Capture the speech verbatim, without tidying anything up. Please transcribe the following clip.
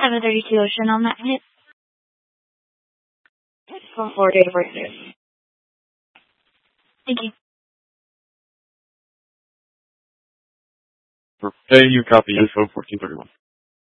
seven thirty-two Ocean on that hit. From Florida to birthday. Thank you. For pay, you copy info fourteen thirty-one.